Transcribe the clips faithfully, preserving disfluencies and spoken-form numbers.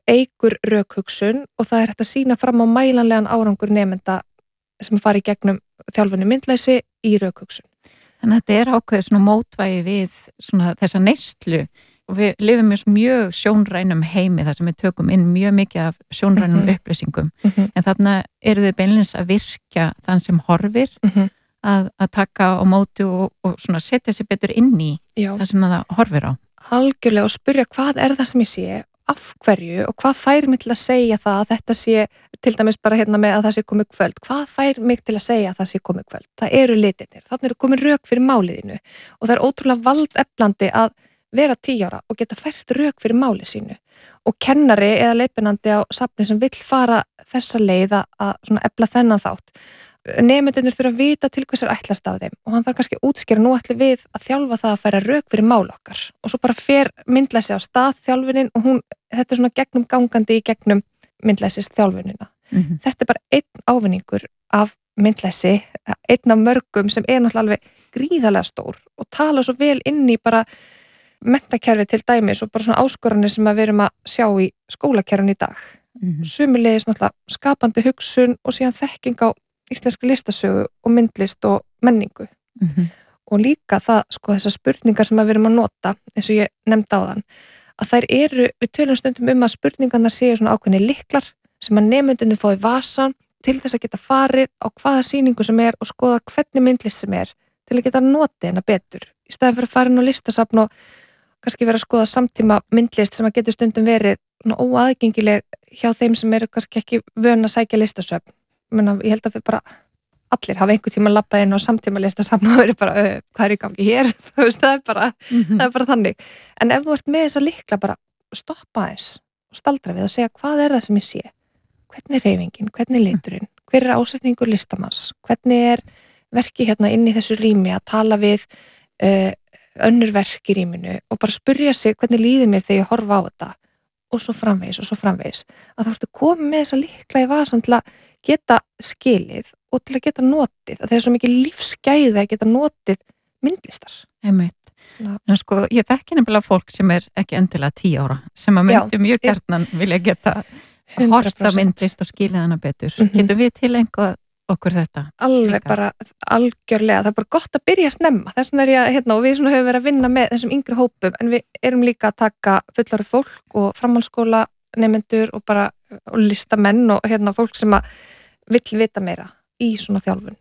eykur rökhugsun og það er hægt að sýna fram á mælanlegan árangur nemenda sem fara í gegnum þjálfunni myndlæsi í rökhugsun. Þannig að þetta er ákveðið svona mótvægi við svona þessa neyslu og við lifum í mjög sjónrænum heimi þar sem við tökum inn mjög mikið af sjónrænum mm-hmm. upplýsingum mm-hmm. en þarna eru þið beinlins að virkja þann sem horfir mm-hmm. að, að taka á móti og, og svona setja sér betur inn í Já. Það sem það horfir á. Algjörlega og spyrja hvað er það sem ég sé, af hverju og hvað fær mig til að segja það að þetta sé, til dæmis bara hérna með að það sé komið kvöld, hvað fær mig til að segja að það sé komið kvöld, það eru litirnir, þannig eru komið rök fyrir máliðinu og það er ótrúlega valdeflandi að vera tíu ára og geta fært rök fyrir máli sínu og kennari eða leiðbeinandi á safni sem vill fara þessa leið að svona efla þennan þátt. Nemendurnir þurfa að vita til hvers er ætlast af þeim og hann þarf kannski að útskýra nú ætli við að þjálfa það að færa rök fyrir mál okkar og svo bara fer myndlæsi á stað þjálfunin og hún, þetta er svona gegnum gangandi í gegnum myndlæsis þjálfunina. Mm-hmm. Þetta er bara einn ávinningur af myndlæsi, einn af mörgum sem er náttúrulega alveg gríðarlega stór og tala svo vel inn í bara menntakerfið til dæmis og bara svona áskoranir sem að við erum að sjá í skólakerfin í dag. Mm-hmm. Sömuleiðis náttúrulega skapandi hugsun og síðan þekking á íslenska listasögu og myndlist og menningu. Mm-hmm. Og líka það, sko, þessar spurningar sem við erum að nota, eins og ég nefndi á þann, að þær eru, við tölum stundum um að spurningarnar séu svona ákveðni lyklar sem að nemendurnir fá í vasan til þess að geta farið á hvaða sýningu sem er og skoða hvernig myndlist sem er til að geta notið hana betur. Í staðan fyrir að fara inn á listasafn og kannski vera að skoða samtíma myndlist sem að getur stundum verið óaðgengileg hjá þeim sem eru kannski ekki vön að sækja listasöfn. Menna, ég held að við bara allir hafa einhver tíma að labba inn á samtíma listasafn og verið bara, hvað er í gangi hér? það, er bara, mm-hmm. það er bara þannig. En ef þú ert með þessa lykla bara stoppa eins og staldra við og segja hvað er það sem ég sé? Hvernig er hreyfingin? Hvernig er liturinn? Hver er ásetningur listamanns? Hvernig er verki hérna inn í þessu rými að tala við uh, önnur verk í rýminu og bara spurja sig hvernig líður mér þegar ég horfa á þetta og svo framvegis og svo framvegis. Að þá ertu komið með þessa lykla í vasan til að geta skilið og til að geta notið, að það er svo mikið lífsgæði að geta notið myndlistar. Einmitt. En sko, ég þekki nefnilega fólk sem er ekki endilega tíu ára, sem að myndi mjög gjarnan vilja geta horta myndlist og skilja hana betur. Mm-hmm. Getum við til einhver okkur þetta? Alveg líka? Bara, algjörlega, það er bara gott að byrja að snemma, þess vegna er ég, hérna, og við svona höfum verið að vinna með þessum yngri hópum, en við erum líka að taka fullorðið fólk og framhaldsskóla nemendur og bara og listamenn og hérna fólk sem að vill vita meira í svona þjálfun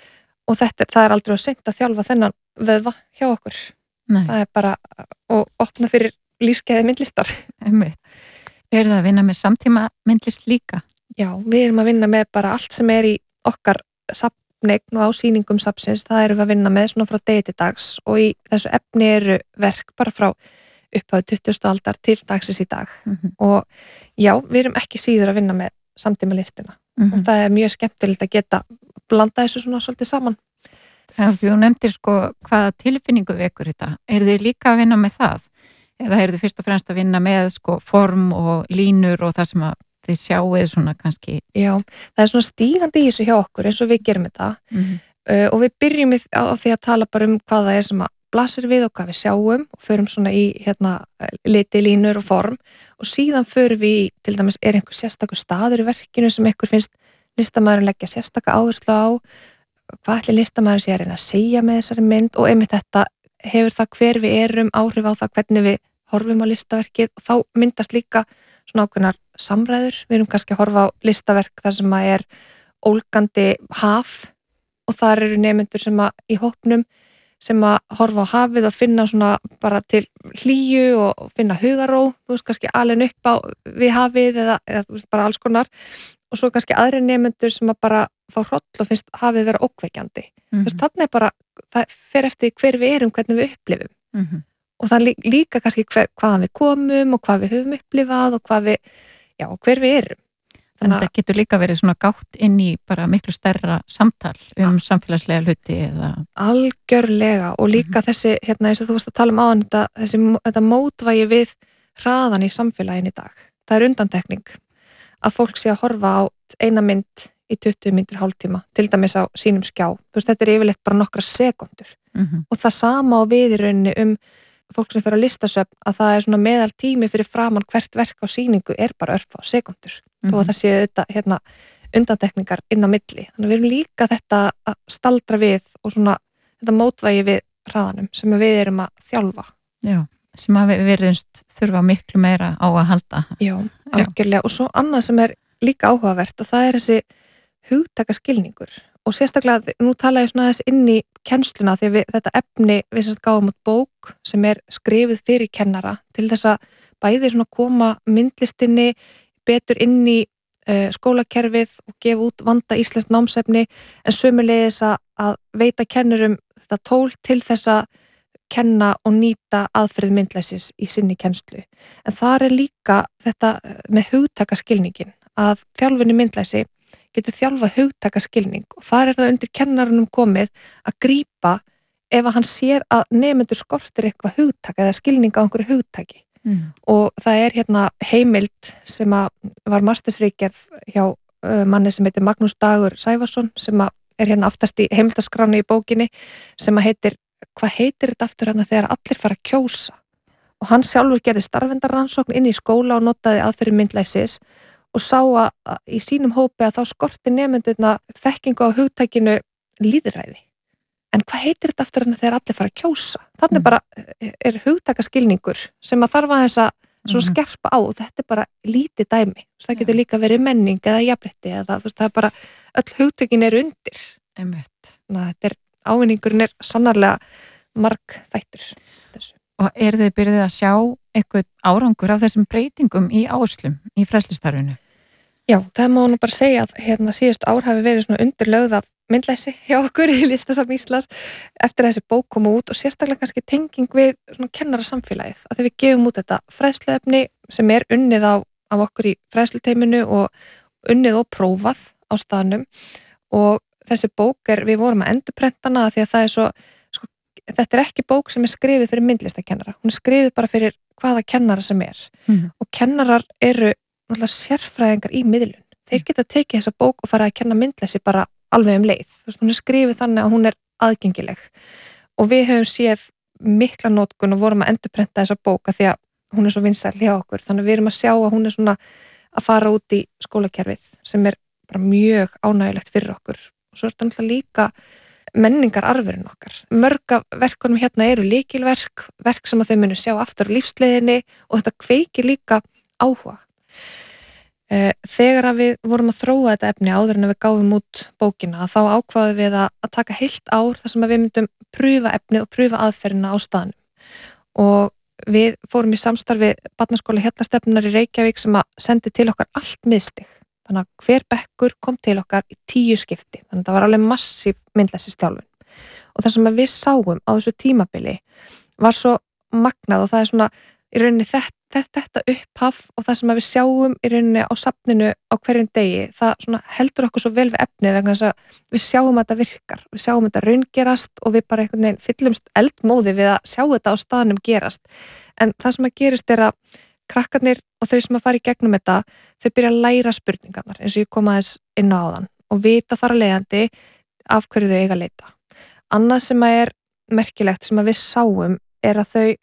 og þetta, það er aldrei að seint að þjálfa þennan vöðva hjá okkur. Nei. Það er bara að opna fyrir lífsgæði myndlistar. Einmitt. Við erum að vinna með samtíma myndlist líka? Já, við erum að vinna með bara allt sem er í okkar safneign og á sýningum safnsins, það erum við að vinna með svona frá degi til dags og í þessu efni eru verk bara frá upphafið tuttugustu aldar til dagsins í dag. Mm-hmm. Og já, við erum ekki síður að vinna með samtíma listina. Mm-hmm. Og það er mjög skemmtilegt að geta blanda þessu svona svolítið saman. Þegar þú nefndir sko hvaða tilfinningu vekur þetta, eru þið líka að vinna með það? Eða eru þið fyrst og fremst að vinna með sko form og línur og það sem að þið sjáuð svona kannski? Já, það er svona stígandi í þessu hjá okkur eins og við gerum þetta. Mm-hmm. uh, og við byrjum á því að tala bara um hvað það er sem að blasir við og hvað við sjáum og förum svona í hérna liti, línur og form og síðan förum við í, til dæmis er einhver sérstakur staður í verkinu sem einhver finnst listamaðurinn leggja sérstaka áherslu á, hvað ætli listamaðurinn sé að reyna að segja með þessari mynd og einmitt þetta hefur það hver við erum áhrif á það hvernig við horfum á listaverkið og þá myndast líka svona ákveðnar samræður, við erum kannski að horfa á listaverk þar sem að er ólgandi haf og þar eru nemendur sem að í hópnum sem að horfa á hafið og finna svona bara til hlýju og finna hugaró, þú veist, kannski alveg upp á við hafið eða, eða þú veist, bara alls konar og svo kannski aðri nemendur sem að bara fá hroll og finnst hafið vera ókveikjandi. Mm-hmm. Þú veist, þannig er bara, það fer eftir hver við erum, hvernig við upplifum. Mm-hmm. Og það lí, líka kannski hver, hvaðan við komum og hvað við höfum upplifað og hvað við, já, hver við erum. Þannig að það getur líka verið svona gátt inn í bara miklu stærra samtal um ja. samfélagslega hluti eða... Algjörlega og líka mm-hmm. þessi, hérna eins og þú varst að tala um áðan þetta, þessi, þetta mótvægi við hraðan í samfélagin í dag. Það er undantekning að fólk sé að horfa á eina mynd í tuttugu mínútur hálftíma, til dæmis á sínum skjá. Þú veist, þetta er yfirleitt bara nokkra sekundur. Mm-hmm. Og það sama á við í rauninni um fólk sem fer á listasöfn að það er svona meðal tími fyrir framan hvert verk á sýningu er bara örfá sekundur mm-hmm. þó að það séu þetta hérna undantekningar inn á milli. Þannig að við erum líka þetta að staldra við og svona þetta mótvægi við hraðanum sem við erum að þjálfa. Já, sem að við verðumst þurfa miklu meira á að halda. Já, algjörlega. Og svo annað sem er líka áhugavert og það er þessi hugtakaskilningur og sérstaklega, nú tala ég svona þess inn í kennsluna því að við, þetta efni við sérst gáum út bók sem er skrifið fyrir kennara til þess að bæði svona koma myndlistinni betur inn í uh, skólakerfið og gefa út vanda íslenskt námsefni en sömulegis að, að veita kennurum þetta tól til þess að kenna og nýta aðferð myndlæsis í sinni kennslu. En þar er líka þetta með hugtakaskilningin að þjálfunni myndlæsi getur þjálfað hugtakaskilning og þar er það undir kennarunum komið að grípa ef að hann sér að nemendur skortir eitthvað hugtak eða skilning á einhverju hugtaki mm. og það er hérna heimild sem að var mastersritgerð hjá uh, manni sem heitir Magnús Dagur Sævarsson sem að er hérna aftast í heimildaskráni í bókinni sem að heitir, hvað heitir þetta aftur hérna þegar allir fara að kjósa og hann sjálfur gerði starfendarrannsókn inn í skóla og notaði aðferð myndlæsis og sá að í sínum hópi að þá skorti nemendurna þekkingu á hugtækinu lýðræði. En hvað heitir þetta aftur en þegar allir fara að kjósa? Þannig mm. bara er hugtakaskilningur sem að þarf aðeins að mm. skerpa á og þetta er bara lítið dæmi. Það getur líka verið menning eða jafnrétti eða þú veist, það er bara öll hugtökin er undir. Einmitt. Ná, þetta er, ávinningurinn er sannarlega marg þættur. Þessu. Og er þið byrjuð að sjá eitthvað árangur af þessum breytingum í áherslum í fræðslustarfinu? Já, það má nú bara segja að hérna síðust ár hafi verið svona undirlögð af myndlæsi hjá okkur í Listasafn Íslands eftir að þessi bók komu út og sérstaklega kannski tenging við svona kennarasamfélagið að þegar við gefum út þetta fræðsluefni sem er unnið á, á okkur í fræðsluteiminu og unnið og prófað á staðnum og þessi bók er, við vorum að endurprenta hana því að það er svo, sko, þetta er ekki bók sem er skrifið fyrir myndlistakennara, hún er skrifið bara fyrir hvaða kennara sem er mm. og kennarar eru náttúrulega sérfræðingar í miðlun. Þeir geta tekið þessa bók og fara að kenna myndlæsi bara alveg um leið. Þú veist, hún er skrifið þannig að hún er aðgengileg. Og við höfum séð mikla notkun og vorum að endurprenta þessa bóka því að hún er svo vinsæl hjá okkur. Þannig að við erum að sjá að hún er svona að fara út í skólakerfið sem er bara mjög ánægilegt fyrir okkur. Og svo er þetta náttúrulega líka menningararfurinn okkar. Mörg af verkunum hérna eru lykilverk, verk sem að þau munu sjá aftur á lífsleiðinni og þetta kveikir líka áhuga. Þegar að við vorum að þróa þetta efni áður en við gáfum út bókina þá ákváðum við að, að taka heilt ár þar sem við myndum prúfa efnið og prúfa aðferðina á staðnum og við fórum í samstarfi barnaskóla Hjallastefnunar í Reykjavík sem að sendi til okkar allt miðstig þannig að hver bekkur kom til okkar í tíu skipti þannig að það var alveg massíf myndlæsistjálfun og það sem við sáum á þessu tímabili var svo magnað og það er svona í rauninni þetta þetta upphaf og það sem við sjáum í rauninni á safninu á hverjum degi, það svona heldur okkur svo vel við efnið vegna þess að við sjáum að þetta virkar, við sjáum að þetta raungerast og við bara einhvern veginn fyllumst eldmóði við að sjá þetta á staðnum gerast en það sem að gerist er að krakkarnir og þau sem að fara í gegnum þetta þau byrja að læra spurningarnar eins og ég kom aðeins inn á áðan og vita þar að leiðandi af hverju þau eiga að leita. Annað sem að er merkilegt sem að við sáum er að þau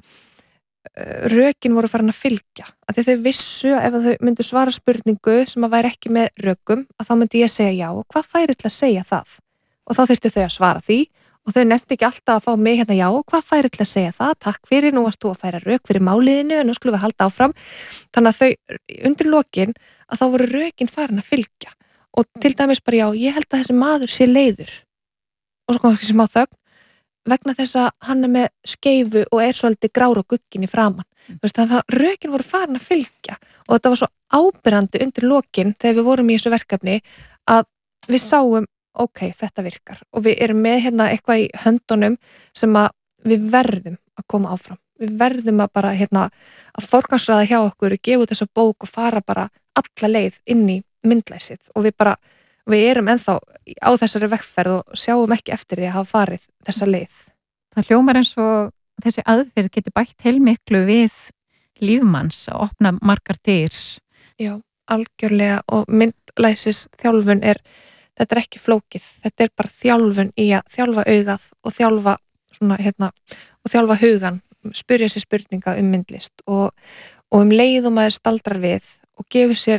rökin voru farin að fylgja að þau vissu ef þau myndu svara spurningu sem að væri ekki með rökum að þá myndi ég segja já og hvað færi til að segja það og þá þurftu þau að svara því og þau nefndi ekki alltaf að fá mig hérna já og hvað færi til að segja það, takk fyrir, nú varst þú að færa rök fyrir máliðinu en nú skulum við halda áfram þannig að þau undir lokin að þá voru rökin farin að fylgja og til dæmis bara já, ég held að þessi maður sé leiður og svo kom ekki sem á þögn vegna þess að hann er með skeifu og er svolítið grár og guggin í framan. Mm. Þannig að rökin voru farin að fylgja og þetta var svo ábyrrandi undir lokin þegar við vorum í þessu verkefni að við sáum, ok, þetta virkar og við erum með hérna eitthvað í höndunum sem að við verðum að koma áfram. Við verðum að bara hérna að forgangsraða hjá okkur og gefa þessa bók og fara bara alla leið inn í myndlæsið og við bara við erum ennþá á þessari vegferð og sjáum ekki eftir því að hafa farið þessa leið. Það hljómar eins og þessi aðferð getur bætt heilmiklu við lífmanns að opna margar dyr. Já, algjörlega og myndlæsis þjálfun er, þetta er ekki flókið, þetta er bara þjálfun í að þjálfa augað og þjálfa svona hérna og þjálfa hugan spyrja sér spurninga um myndlist og, og um leið og maður staldrar við og gefur sér